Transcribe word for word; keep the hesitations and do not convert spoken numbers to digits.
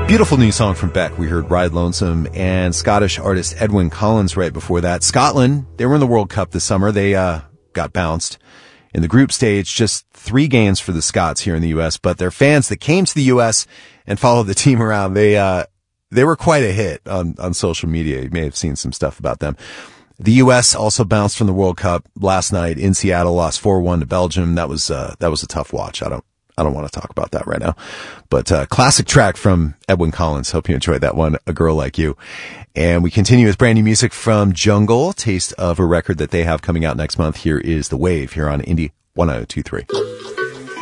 Beautiful new song from Beck. We heard Ride Lonesome, and Scottish artist Edwyn Collins right before that. Scotland, they were in the World Cup this summer. They uh got bounced in the group stage. Just three games for the Scots here in the U S, but their fans that came to the U S and followed the team around, they uh they were quite a hit on, on social media. You may have seen some stuff about them. The U S also bounced from the World Cup last night in Seattle, lost four one to Belgium. That was uh that was a tough watch. I don't I don't want to talk about that right now. But uh classic track from Edwyn Collins. Hope you enjoyed that one, A Girl Like You. And we continue with brand new music from Jungle, taste of a record that they have coming out next month. Here is The Wave here on Indie one oh two three.